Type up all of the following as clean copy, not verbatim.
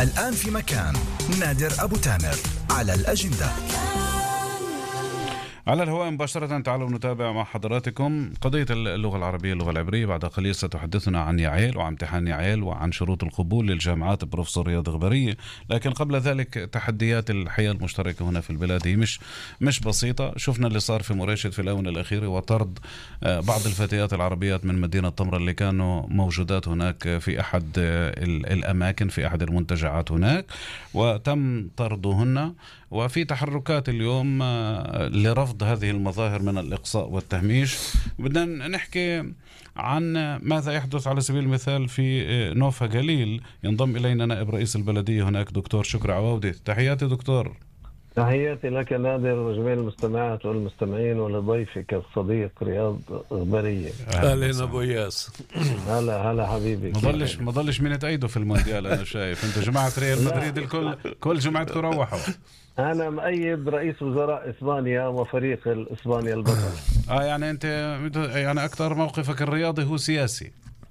الآن في مكان نادر أبو تامر على الأجندة. على الهواء مباشرة تعالوا نتابع مع حضراتكم قضية اللغة العربية اللغة العبرية. بعد قليل ستحدثنا عن يعيل وعن امتحان يعيل وعن شروط القبول للجامعات بروفيسور رياض غبرية. لكن قبل ذلك تحديات الحياة المشتركة هنا في البلاد هي مش بسيطة. شفنا اللي صار في مريشد في الآونة الأخيرة وطرد بعض الفتيات العربيات من مدينة طمرة اللي كانوا موجودات هناك في أحد الأماكن في أحد المنتجعات هناك، وتم طردهن. وفي تحركات اليوم لرفض هذه المظاهر من الإقصاء والتهميش. بدنا نحكي عن ماذا يحدث على سبيل المثال في نوفا جليل. ينضم إلينا نائب رئيس البلدية هناك دكتور شكري عواودة. تحياتي دكتور. تحياتي لك نادر وجميع المستمعات والمستمعين ولضيفك الصديق رياض غبرية. أهلا أبو ياس. هلا حبيبي. ما ضلش من تأيدوا في المونديال. أنا شايف أنتوا جماعة ريال مدريد كل جمعتكم روحوا. أنا مؤيد رئيس وزراء إسبانيا وفريق إسبانيا البطل. يعني أنت يعني أكثر موقفك الرياضي هو سياسي،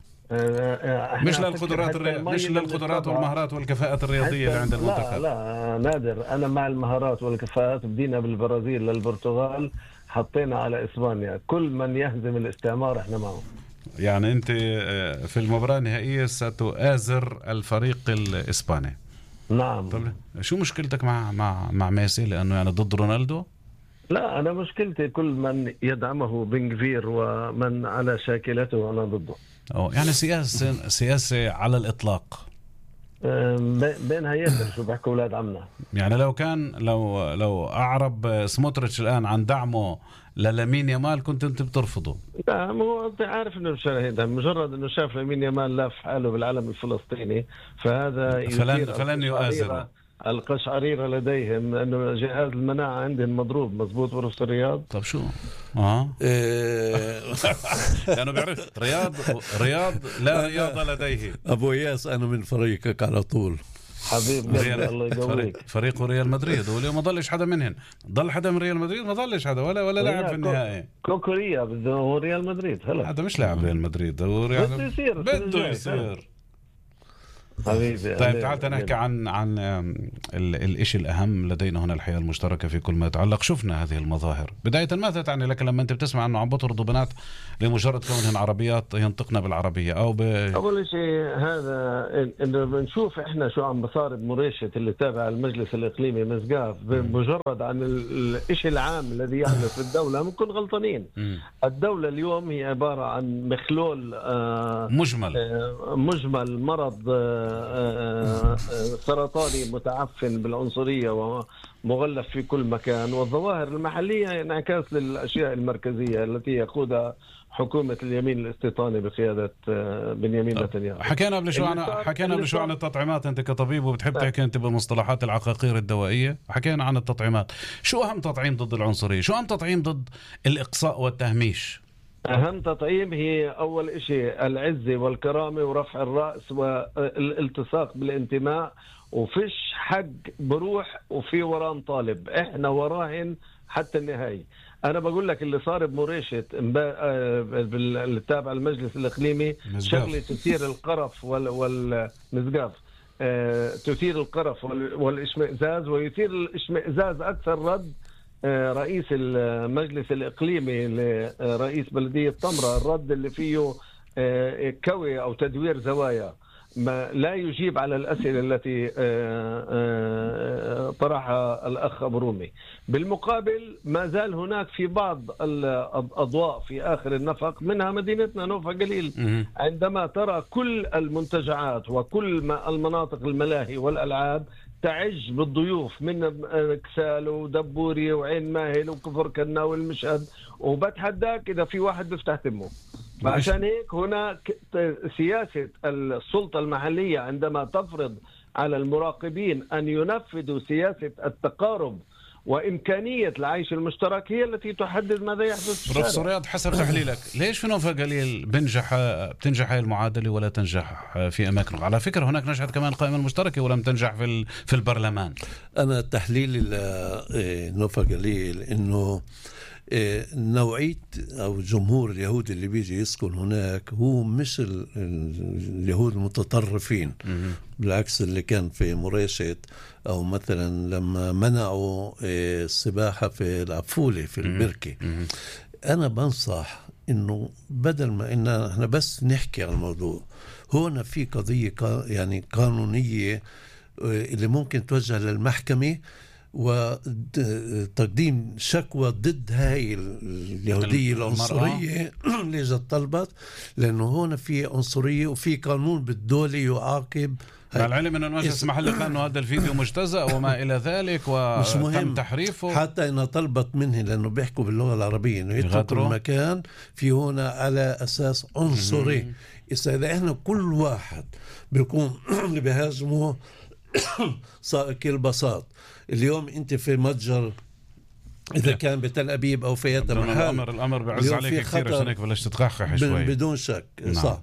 مش للقدرات والمهارات والكفاءات الرياضية اللي عند المنتخب. لا نادر، أنا مع المهارات والكفاءات. بدينا بالبرازيل للبرتغال، حطينا على إسبانيا. كل من يهزم الاستعمار احنا معه. يعني أنت في المباراة النهائية ستؤازر الفريق الإسباني. نعم. طب شو مشكلتك مع ميسي؟ لأنه يعني ضد رونالدو؟ لا، أنا مشكلتي كل من يدعمه بنغفير ومن على شاكلته أنا ضده. يعني سياسة على الإطلاق. بينها ياسر شو بيحكوا أولاد عمنا. يعني لو أعرب سموتريتش الآن عن دعمه للامين يامال كنت أنت بترفضه؟ لا، مو أنت عارف إنه مجرد إنه شاف لامين يامال لاف حاله بالعالم الفلسطيني، فهذا فلن يؤازر القشعريرة لديهم أنه جهاز المناعة عندهم مضروب. مزبوط بروفيسور رياض؟ طب شو يعني بيعرف رياض لا رياض لديه. أبو ياس أنا من فريقك على طول حبيب الله يقويك. فريق ريال مدريد واليوم ما ضلش حدا منهن. ضل حدا من ريال مدريد؟ ما ضلش حدا ولا لاعب في النهائي. كوكوريا هو ريال مدريد. هذا مش لاعب ريال مدريد، هو بده يصير حبيبي. طيب تعال نحكي عن الاشي الأهم لدينا هنا، الحياة المشتركة في كل ما يتعلق. شفنا هذه المظاهر. بداية ماذا تعني لك لما أنت بتسمع أنه عم بطردوا بنات لمجرد كونهن عربيات ينطقنا بالعربية أول شيء هذا إنه بنشوف إحنا شو عم بصار بمريشة اللي تابع المجلس الإقليمي مسقاف. بمجرد عن الاشي العام الذي يحدث في الدولة بنكون غلطانين. الدولة اليوم هي عبارة عن مخلول مجمل مرض سرطاني متعفن بالعنصرية ومغلف في كل مكان، والظواهر المحلية انعكاس للأشياء المركزية التي يقودها حكومة اليمين الاستيطاني بقيادة بنيامين نتنياهو. حكينا قبل شو عن التطعيمات. أنت كطبيب وبتحب تحكي أنت بالمصطلحات العقاقير الدوائية. حكينا عن التطعيمات. شو أهم تطعيم ضد العنصرية؟ شو أهم تطعيم ضد الإقصاء والتهميش؟ أهم تطعيم هي أول إشي العزة والكرامة ورفع الرأس والالتصاق بالانتماء، وفيش حق بروح وفي وران طالب. إحنا وراهن حتى النهاية. أنا بقول لك اللي صار بمريشة اللي تابع المجلس الإقليمي شغلة تثير القرف والمزقاف، تثير القرف والإشمئزاز، ويثير الإشمئزاز أكثر رد رئيس المجلس الإقليمي لرئيس بلدية طمرة، الرد اللي فيه كوي أو تدوير زوايا، ما لا يجيب على الأسئلة التي طرحها الأخ أبو رومي. بالمقابل ما زال هناك في بعض الأضواء في آخر النفق، منها مدينتنا نوفا جليل، عندما ترى كل المنتجعات وكل المناطق الملاهي والألعاب تعج بالضيوف من كسال ودبوري وعين ماهل وكفر كنا والمشهد، وبتحداك إذا في واحد بيفتح تمه. عشان هيك هناك سياسة السلطة المحلية عندما تفرض على المراقبين أن ينفذوا سياسة التقارب وإمكانية العيش المشترك هي التي تحدد ماذا يحدث. بروفيسور رياض، حسب تحليلك ليش في نوفا جليل بتنجح هاي المعادلة ولا تنجح في أماكن؟ على فكرة هناك نجحت كمان القائمة المشتركة ولم تنجح في البرلمان. أنا تحليلي لنوفا جليل إنه نوعية أو جمهور اليهود اللي بيجي يسكن هناك هو مش اليهود المتطرفين. بالعكس اللي كان في مريشت أو مثلا لما منعوا السباحة في العفولة في البركة. أنا بنصح إنه بدل ما إننا إحنا بس نحكي عن الموضوع، هنا في قضية يعني قانونية اللي ممكن توجه للمحكمة وتقديم شكوى ضد هاي اليهودية العنصرية اللي جت طلبت، لأنه هنا في عنصرية وفي قانون بالدولة يعاقب. مع العلم أن المجلس المحلي قال أنه هذا الفيديو مجتزأ وما إلى ذلك وتم تحريفه، حتى إنها طلبت منه لأنه بيحكوا باللغة العربية إنه يتركوا المكان في هنا على أساس عنصري. إذا إحنا كل واحد بيكون اللي بيهاجمه سائق البساط، اليوم أنت في متجر إذا كان بتل أبيب أو في الأمر بعز عليك كثير عشان هيك بلشت تتخخخ شوي بدون شك. نعم. صح.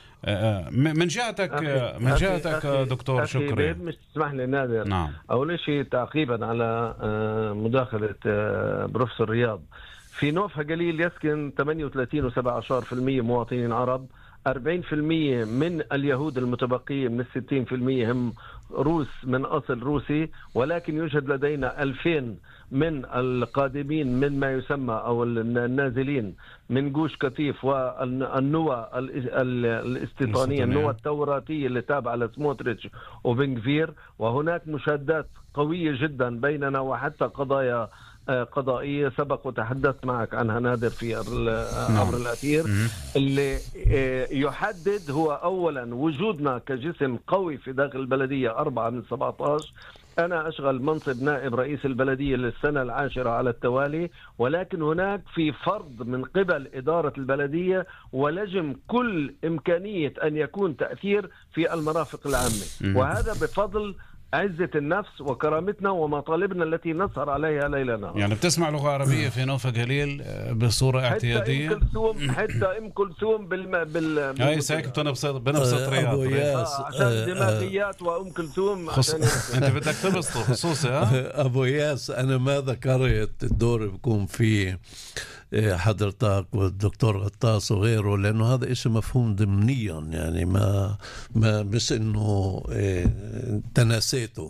من جهتك دكتور شكري، مش تسمح لي نادر. نعم. أول شيء تعقيبا على مداخلة بروفيسور رياض، في نوفا قليل يسكن 38.17% مواطنين عرب، 40% من اليهود المتبقية من 60% هم روس من أصل روسي، ولكن يوجد لدينا 2000 من القادمين من ما يسمى أو النازلين من جوش كتيف والنوى الاستيطانية، النوى التوراتية اللي تابعة لسموتريتش وبنغفير. وهناك مشادات قوية جدا بيننا وحتى قضايا قضائية سبق وتحدثت معك عنها نادر في الأمر الأخير، اللي يحدد هو أولا وجودنا كجسم قوي في داخل البلدية 4 من 17. أنا أشغل منصب نائب رئيس البلدية للسنة 10 على التوالي، ولكن هناك في فرض من قبل إدارة البلدية ولجم كل إمكانية أن يكون تأثير في المرافق العامة، وهذا بفضل عزة النفس وكرامتنا ومطالبنا التي نسهر عليها ليلنا. يعني بتسمع لغة عربية في نوفا قليل بصورة اعتيادية؟ حتى أم كلثوم هاي ساكتة بنبسط رياض عشان دماغيات وأم كلثوم أنت بدك تبسطه خصوصي. أبو ياس، أنا ما ذكرت الدور بيكون فيه حضرتك والدكتور غطاس وغيره، لأنه هذا إشي مفهوم ضمنيا، يعني ما مش إنه تناسيته،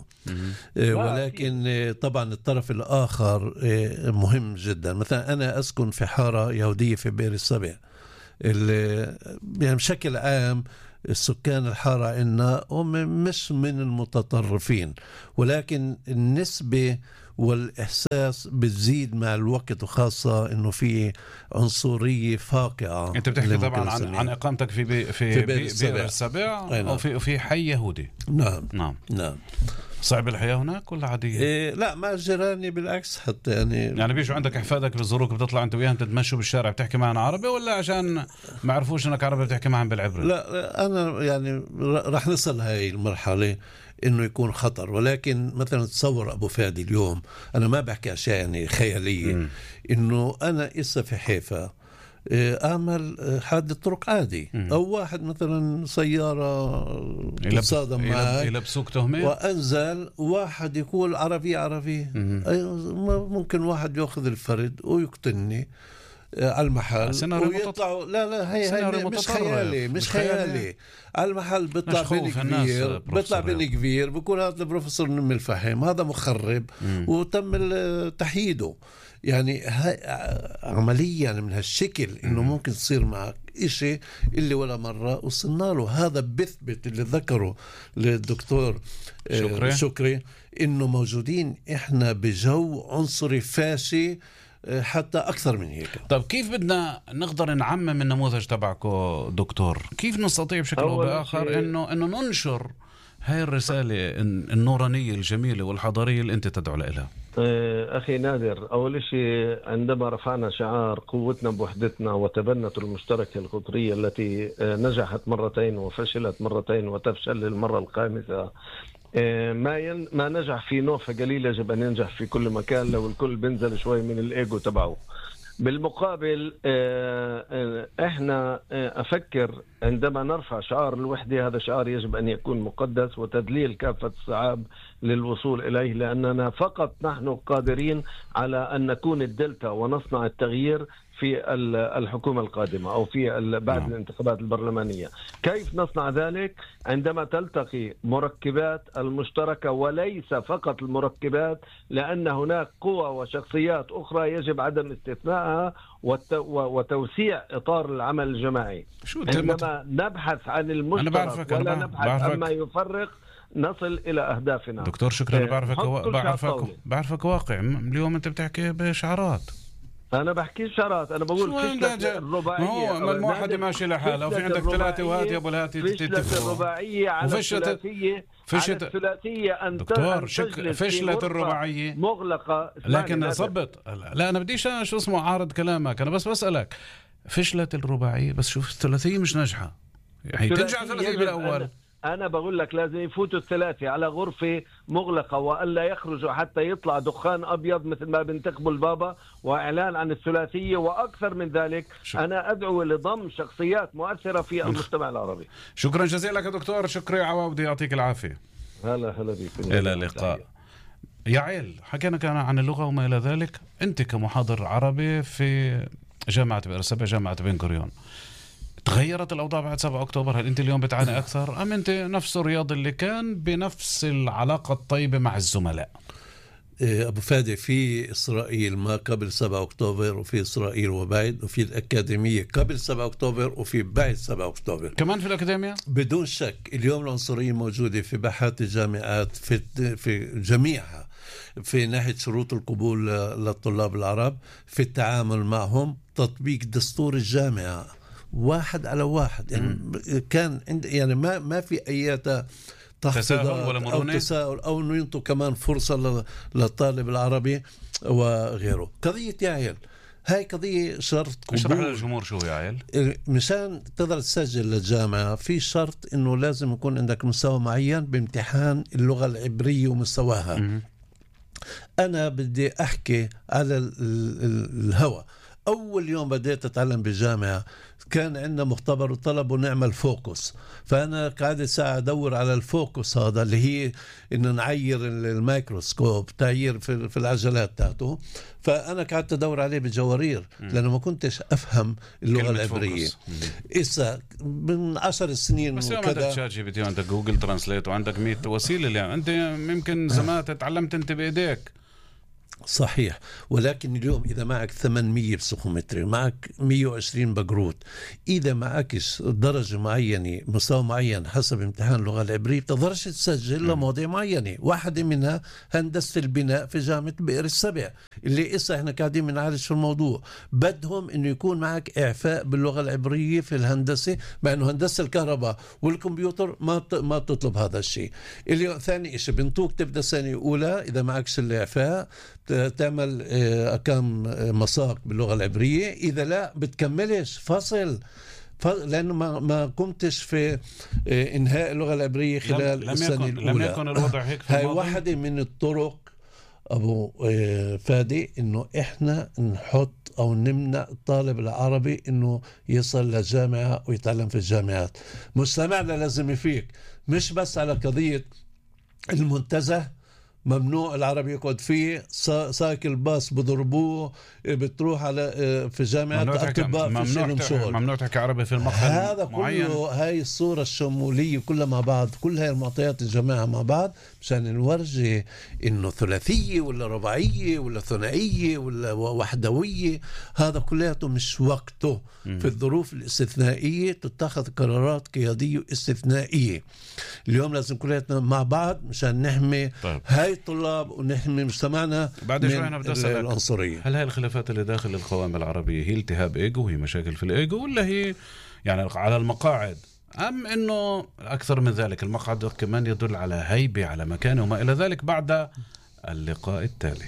ولكن طبعا الطرف الآخر مهم جدا. مثلا أنا أسكن في حارة يهودية في بئر السبع، يعني بشكل عام السكان الحارة إنها مش من المتطرفين، ولكن النسبة والإحساس بتزيد مع الوقت، وخاصة إنه في عنصرية فاقعة. أنت بتحكي طبعا عن إقامتك في بئر السبع أو في حي يهودي. نعم. صعب الحياة هناك ولا عادية؟ لا، ما جيراني بالعكس، حتى يعني بيجوا عندك أحفادك بزوروك بتطلع أنت وياهم تتمشوا بالشارع بتحكي معهم عربي، ولا عشان ما عرفوش أنك عربي بتحكي معهم بالعبري؟ لا، أنا يعني رح نصل هاي المرحلة إنه يكون خطر، ولكن مثلا تصور أبو فادي اليوم، أنا ما بحكي أشياء يعني خيالية، إنه أنا إسا في حيفا أعمل حادث طرق عادي، أو واحد مثلا سيارة تصادم معي يلبسوك تهمة وأنزل واحد يقول عربي ممكن واحد يأخذ الفرد ويقتلني على المحل ويطلعوا. لا هي مش خيالي. على المحل بيطلع بن كبير بيقول هذا البروفيسور نمي الفحم، هذا مخرب وتم تحييده. يعني عمليا من هالشكل إنه ممكن تصير معك إشي اللي ولا مرة وصلنا له. هذا بثبت اللي ذكره للدكتور شكري إنه موجودين إحنا بجو عنصري فاشي حتى أكثر من هيك. طب كيف بدنا نقدر نعمم النموذج تبعكم دكتور؟ كيف نستطيع بشكل أو بآخر إنه ننشر هاي الرسالة النورانية الجميلة والحضارية اللي أنت تدعو لها؟ أخي نادر، أول شيء عندما رفعنا شعار قوتنا بوحدتنا وتبنت المشتركة القطرية التي نجحت مرتين وفشلت مرتين وتفشل للمرة الخامسة، ما نجح في نوفا قليل يجب أن ينجح في كل مكان لو الكل بنزل شوي من الإيجو تبعه. بالمقابل احنا افكر عندما نرفع شعار الوحدة، هذا شعار يجب ان يكون مقدس وتذليل كافة الصعاب للوصول اليه، لاننا فقط نحن قادرين على ان نكون الدلتا ونصنع التغيير في الحكومة القادمة أو في بعد الانتخابات البرلمانية. كيف نصنع ذلك؟ عندما تلتقي مركبات المشتركة، وليس فقط المركبات، لأن هناك قوى وشخصيات أخرى يجب عدم استثنائها وتوسيع إطار العمل الجماعي. عندما نبحث عن المشترك ولا نبحث عن ما يفرق نصل إلى أهدافنا. دكتور شكرا، بعرفك واقع. اليوم أنت بتحكي بشعارات. أنا بحكي شعارات، أنا بقول فشلة الرباعية. هو من واحد ماشي لحاله وفي عندك ثلاثة وهات يا أبو الهاتي فشلة الرباعية على الثلاثية، أن دكتور فشلة الرباعية مغلقة. لكن صبت، لا أنا بديش شو اسمه عارض كلامك، أنا بس بسألك فشلة الرباعية، بس شوف الثلاثية مش ناجحة، يعني تنجح ثلاثية بالأول. أنا بقول لك لازم يفوتوا الثلاثة على غرفة مغلقة وألا يخرجوا حتى يطلع دخان أبيض مثل ما بنتخبوا البابا، وإعلان عن الثلاثية. وأكثر من ذلك أنا أدعو لضم شخصيات مؤثرة في المجتمع العربي. شكرا جزيلا لك دكتور، شكرا عواودي، يعطيك العافية. هلا بك. إلى اللقاء. يعيل، حكينا كان عن اللغة وما إلى ذلك. أنت كمحاضر عربي في جامعة بئر سبع، جامعة بن غوريون، تغيرت الأوضاع بعد 7 أكتوبر؟ هل أنت اليوم بتعاني أكثر أم أنت نفس الرياض اللي كان بنفس العلاقة الطيبة مع الزملاء؟ أبو فادي، في إسرائيل ما قبل 7 أكتوبر، وفي إسرائيل وبعد، وفي الأكاديمية قبل 7 أكتوبر وفي بعد 7 أكتوبر كمان في الأكاديمية؟ بدون شك. اليوم العنصرية موجودة في باحات الجامعات في جميعها، في ناحية شروط القبول للطلاب العرب، في التعامل معهم، تطبيق دستور الجامعة 1 على 1. يعني كان يعني ما في أي تساؤل ولا مرونة أو تساؤل أو إنه ينطوا كمان فرصة للطالب العربي وغيره. قضية يعيل، هاي قضية شرط قبول. اشرح للجمهور شو يعيل. مشان تقدر تسجل للجامعة في شرط إنه لازم يكون عندك مستوى معين بامتحان اللغة العبرية ومستواها. أنا بدي أحكي على الهوى. أول يوم بديت أتعلم بالجامعة كان عندنا مختبر وطلبوا نعمل فوكس، فأنا قاعد ساعة أدور على الفوكس هذا اللي هي إنه نعير الميكروسكوب، تعيير في العجلات تاعته. فأنا قاعدت أدور عليه بالجوارير لأنه ما كنتش أفهم اللغة العبرية. إسا من 10 سنين بس اليوم عندك شات جي بي تي وعندك جوجل ترانسليت وعندك 100 وسيلة. يعني أنت ممكن زمان تعلمت أنت بإيديك. صحيح، ولكن اليوم إذا معك 800 بسيكومتري، معك 120 بقروت، إذا معكش درجة معينة، مستوى معين حسب امتحان اللغة العبرية، بتقدرش تسجل لمواضيع معينة. واحدة منها هندسة البناء في جامعة بئر السبع، اللي إسا إحنا قاعدين بنعالج في الموضوع. بدهم إنه يكون معك إعفاء باللغة العبرية في الهندسة، مع إنه هندسة الكهرباء والكمبيوتر ما تطلب هذا الشيء. اليوم ثاني إشي بنطوك تبدأ سنة أولى إذا معكش الإعفاء تعمل كم مساق باللغة العبرية، إذا لا بتكملش فصل لأنه ما قمتش في إنهاء اللغة العبرية خلال السنة الأولى. لم يكن الوضع هيك في هاي واحدة من الطرق أبو فادي إنه إحنا نحط أو نمنع الطالب العربي إنه يصل للجامعة ويتعلم في الجامعات. مجتمعنا لازم يفيق، مش بس على قضية المنتزه ممنوع العربي يقعد فيه، سايكل باص بضربوه، بتروح على في جامعات اطباء في شغل شغل، ممنوع تحكي عربي في المقهى. هذا كله هاي الصورة الشمولية كلها مع بعض، كل هاي المعطيات الجماعة مع بعض مشان نورجي انه ثلاثية ولا رباعية ولا ثنائية ولا وحدوية، هذا كلياته مش وقته. في الظروف الاستثنائية تتخذ قرارات قيادية استثنائية. اليوم لازم كلياتنا مع بعض مشان نحمي هاي الطلاب ونحمي مجتمعنا بعد شوي. أنا بدي أسألك، العنصرية. هل هاي الخلافات اللي داخل القوائم العربية هي التهاب إيجو، هي مشاكل في الإيجو، ولا هي يعني على المقاعد، أم إنه أكثر من ذلك؟ المقعد كمان يدل على هيبة، على مكانه وما إلى ذلك. بعد اللقاء التالي.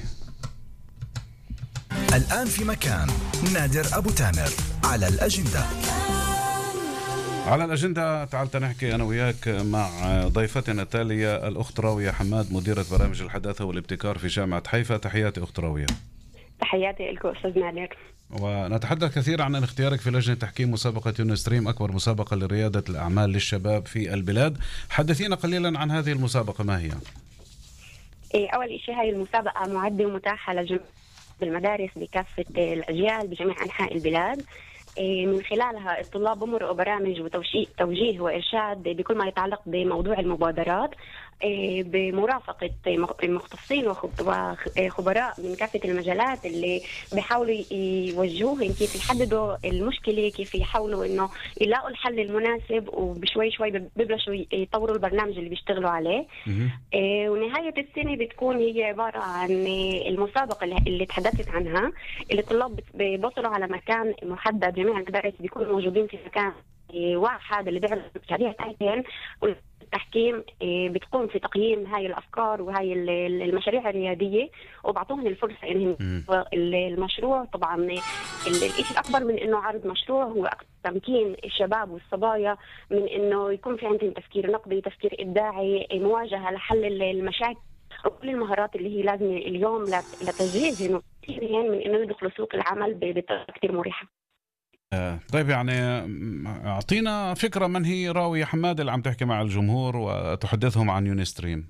الآن في مكان نادر أبو تامر على الأجندة. على الأجندة تعال نحكي أنا وياك مع ضيفتنا التالية الأخت راوية حماد، مديرة برامج الحداثة والابتكار في جامعة حيفا. تحياتي أخت راوية. تحياتي لكم أستاذ نادر. ونتحدث كثيرا عن اختيارك في لجنة تحكيم مسابقة يونستريم، أكبر مسابقة لريادة الأعمال للشباب في البلاد. حدثينا قليلا عن هذه المسابقة، ما هي؟ أول شيء هاي المسابقة معدة ومتاحة لجميع المدارس بكافة الأجيال بجميع أنحاء البلاد. من خلالها الطلاب بمرقوا برامج وتوجيه وإرشاد بكل ما يتعلق بموضوع المبادرات، بمرافقة مختصين وخبراء من كافة المجالات اللي بيحاولوا يوجهوهم كيف يحددوا المشكلة، كيف يحاولوا إنه يلاقوا الحل المناسب، وبشوي شوي ببلشوا يطوروا البرنامج اللي بيشتغلوا عليه. ونهاية السنة بتكون هي عبارة عن المسابقة اللي تحدثت عنها، اللي الطلاب بيوصلوا على مكان محدد، جميع المدارس بيكونوا موجودين في مكان واحد اللي بيعرض المشاريع تاعتهم. التحكيم بتقوم في تقييم هاي الأفكار وهاي المشاريع الريادية، وبعطوهم الفرصة إنهم المشروع. طبعا الشيء الأكبر من إنه عرض مشروع هو تمكين الشباب والصبايا من إنه يكون في عندهم تفكير نقدي، تفكير إبداعي، مواجهة لحل المشاكل، وكل المهارات اللي هي لازمة اليوم لتجهيزهم من إنه يدخلوا سوق العمل بطريقة كتير مريحة. طيب، يعني أعطينا فكرة، من هي راوية حماد اللي عم تحكي مع الجمهور وتحدثهم عن يونستريم؟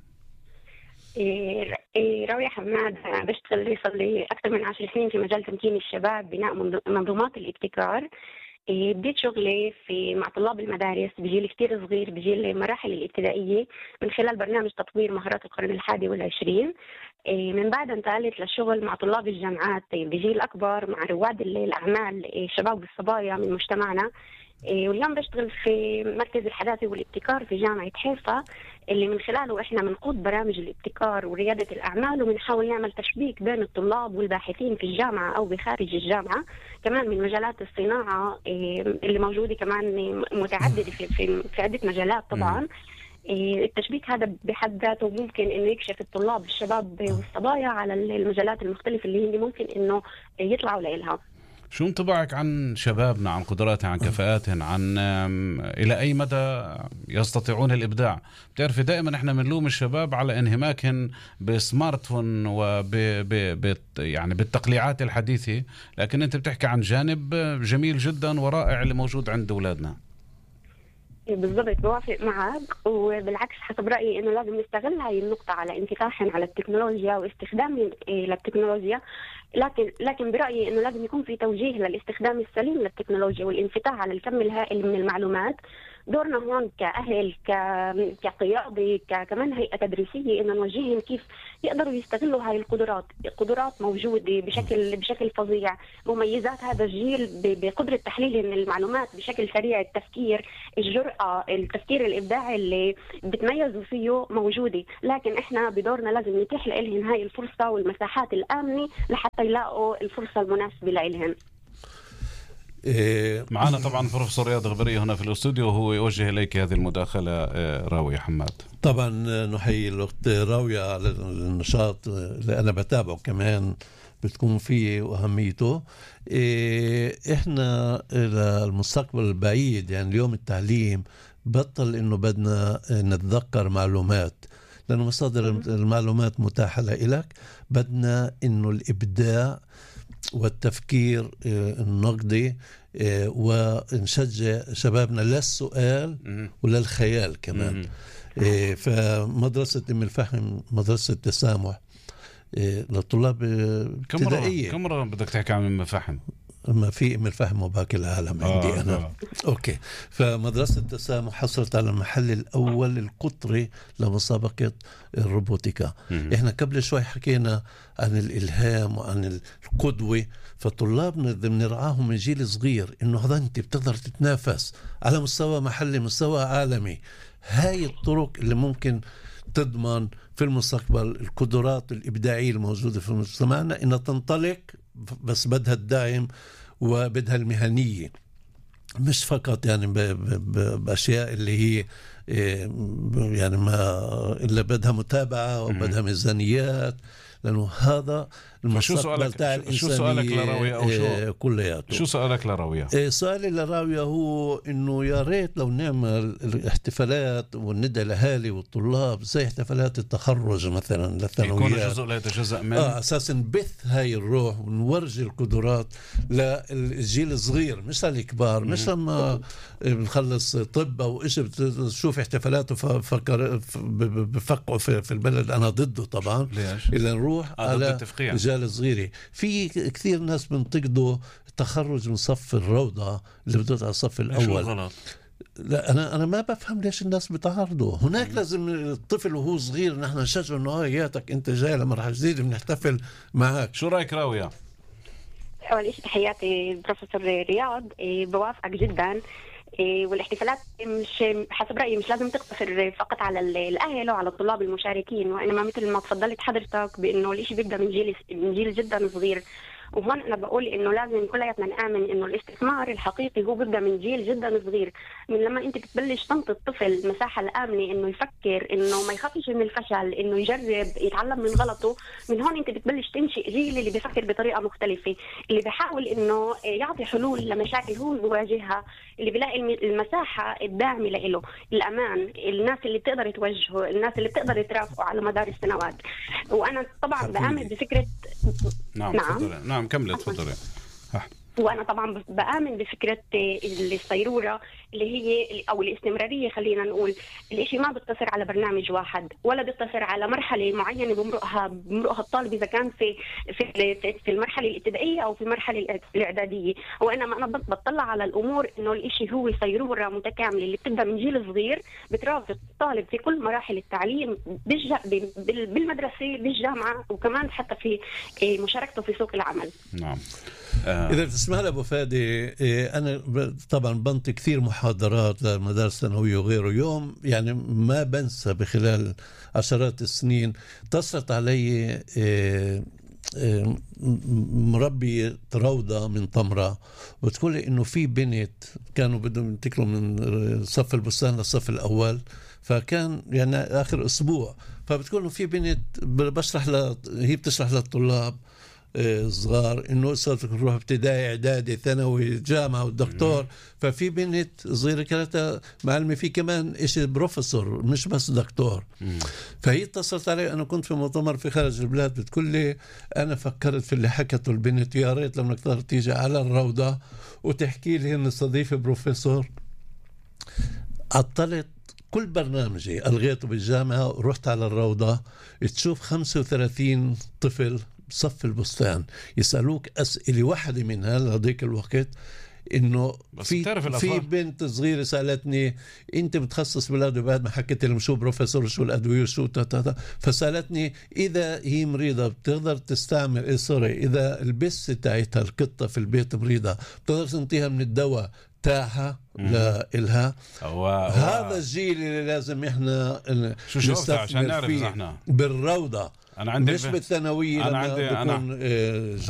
راوية حماد بشتغل صار لي أكثر من 10 سنين في مجال تمكين الشباب، بناء منظومات الابتكار. بديت شغلي مع طلاب المدارس بجيل كتير صغير، بجيل المراحل الابتدائية، من خلال برنامج تطوير مهارات القرن 21. من بعد انتقلت للشغل مع طلاب الجامعات بجيل أكبر، مع رواد الأعمال الشباب والصبايا من مجتمعنا. واليوم بشتغل في مركز الحداثة والابتكار في جامعة حيفا، اللي من خلاله إحنا بنقود برامج الابتكار وريادة الأعمال، وبنحاول نعمل تشبيك بين الطلاب والباحثين في الجامعة أو بخارج الجامعة، كمان من مجالات الصناعة اللي موجودة كمان متعددة في عدة مجالات. طبعا التشبيك هذا بحد ذاته ممكن إنه يكشف الطلاب الشباب والصبايا على المجالات المختلفة اللي ممكن إنه يطلعوا لها. شو انطباعك عن شبابنا، عن قدراتهم، عن كفاءاتهم، عن إلى أي مدى يستطيعون الإبداع؟ بتعرفي دائما إحنا بنلوم الشباب على انهماكهم بسمارت فون يعني بالتقليعات الحديثة، لكن أنت بتحكي عن جانب جميل جدا ورائع اللي موجود عند أولادنا. بالضبط، بوافق معك، وبالعكس حسب رأيي إنه لازم نستغل هاي النقطة على انفتاحهم على التكنولوجيا واستخدام للتكنولوجيا، لكن برأيي إنه لازم يكون في توجيه للاستخدام السليم للتكنولوجيا والانفتاح على الكم الهائل من المعلومات. دورنا هون كأهل، كقيادة، كمان هيئة تدريسية، إنه نوجههم كيف يقدروا يستغلوا هاي القدرات موجودة بشكل فظيع. مميزات هذا الجيل بقدرة تحليل المعلومات بشكل سريع، التفكير، الجرأة، التفكير الإبداعي اللي بتميزوا فيه موجودة، لكن إحنا بدورنا لازم نتيح لهم هاي الفرصة والمساحات الآمنة لحتى يلاقوا الفرصة المناسبة لهم. معنا طبعا بروفيسور رياض غبرية هنا في الاستوديو، وهو يوجه إليك هذه المداخلة. راوية حماد، طبعا نحيي الأخت راوية على النشاط اللي أنا بتابعه كمان بتكون فيه وأهميته. إحنا المستقبل البعيد، يعني اليوم التعليم بطل إنه بدنا نتذكر معلومات، لأنه مصادر المعلومات متاحة لإلك. بدنا إنه الإبداع والتفكير النقدي، ونشجع شبابنا للسؤال وللخيال كمان. فمدرسة أم الفهم، مدرسة التسامح للطلاب ابتدائية. كم مرة بدك تحكي عن أم الفهم؟ ما في أم الفهم وباقي العالم عندي أنا. أوكي. فمدرسة التسامح حصلت على المحل الأول القطري لمسابقة الروبوتيكا. إحنا قبل شوي حكينا عن الإلهام وعن القدوة، فطلابنا بنرعاهم من جيل صغير إنه هذا أنت بتقدر تتنافس على مستوى محلي، مستوى عالمي. هاي الطرق اللي ممكن تضمن في المستقبل القدرات الإبداعية الموجودة في مجتمعنا إنها تنطلق، بس بدها الدعم وبدها المهنية، مش فقط يعني بأشياء اللي هي يعني ما إلا بدها متابعة وبدها ميزانيات، لأنه هذا المستقبل تاع الإنسانية. شو سؤالك لراوية أو كلياته؟ شو سؤالك لراوية؟ سؤالي لراوية هو إنه يا ريت لو نعمل الاحتفالات والندى الأهالي والطلاب زي احتفالات التخرج مثلا للثانويات، يكون جزء لا يتجزأ من أساسا بث هاي الروح ونورجي القدرات للجيل الصغير مش للكبار. مش لما بنخلص طب أو إيش بتشوف احتفالات بفقعوا في البلد. أنا ضده طبعا. ليش؟ إلا نروح على رجال صغيرة. في كثير ناس بنتقدوا التخرج من صف الروضة اللي بدأت على الصف الأول. غلط. لا أنا ما بفهم ليش الناس بتعارضوا. هناك لازم الطفل وهو صغير نحن نشجع إنه ياتك أنت جاي لمرحلة جديدة بنحتفل معك. شو رأيك راوية؟ أول شيء تحياتي بروفيسور رياض، بوافقك جدا. والاحتفالات مش حسب رأيي مش لازم تقتصر فقط على الأهل وعلى الطلاب المشاركين، وإنما مثل ما تفضلت حضرتك بأنه الإشي بيبدأ من جيل جدا صغير. وهون أنا بقول إنه لازم كلياتنا نآمن إنه الاستثمار الحقيقي هو بيبدأ من جيل جدا صغير. من لما أنت بتبلش تنطي الطفل مساحة الآمنة إنه يفكر، إنه ما يخافش من الفشل، إنه يجرب يتعلم من غلطه، من هون أنت بتبلش تنشئ جيل اللي بيفكر بطريقة مختلفة، اللي بيحاول إنه يعطي حلول لمشاكل هو بيواجهها، اللي بيلاقي المساحة الداعمة له، الأمان، الناس اللي بتقدر توجهه، الناس اللي بتقدر ترافقه على مدار السنوات. وأنا طبعا بآمن بفكرة نعم كملت تفضلي. وأنا طبعا بآمن بفكرة الصيرورة اللي هي أو الاستمرارية. خلينا نقول الإشي ما بيقتصر على برنامج واحد ولا بيقتصر على مرحلة معينة بمرقها الطالب إذا كان في المرحلة الابتدائية أو في المرحلة الإعدادية، وإنما أنا بطلع على الأمور إنه الإشي هو صيرورة متكاملة اللي بتبدأ من جيل صغير بترافق الطالب في كل مراحل التعليم بالمدرسة بالجامعة وكمان حتى في مشاركته في سوق العمل. نعم. إذا تسمح لي أبو فادي، أنا طبعا بنت كثير محاضرات للمدارس الثانوية وغيره. يوم يعني ما بنسى بخلال عشرات السنين اتصلت علي مربي روضة من طمرة وتقول لي إنه في بنت كانوا بدهم ينتقلوا من صف البستان للصف الأول، فكان يعني آخر أسبوع، فبتقول إنه في بنت هي بتشرح للطلاب صغار انه صارت تروح ابتدائي اعدادي ثانوي جامعه والدكتور، ففي بنت صغيره كانت معلمه في كمان إشي بروفيسور مش بس دكتور. فهي اتصلت علي، انا كنت في مؤتمر في خارج البلاد، بتقول لي انا فكرت في اللي حكته البنت، يا ريت لما تقدر تيجي على الروضه وتحكي لي ان استضيفي بروفيسور. عطلت كل برنامجي الغيته بالجامعه ورحت على الروضه تشوف 35 طفل صف البستان يسألوك أسئلة. واحدة منها لهذيك الوقت إنه في بنت صغيرة سألتني أنت بتخصص بلاد بعد ما حكيت لهم شو بروفيسور شو الأدوية شو فسألتني إذا هي مريضة بتقدر تستعمل إذا البس تاعتها القطة في البيت مريضة بتقدر تنطيها من الدواء تاعها لإلها. هذا الجيل اللي لازم إحنا نستثمر فيه بالروضة. أنا عندي مش بالثانوية. أنا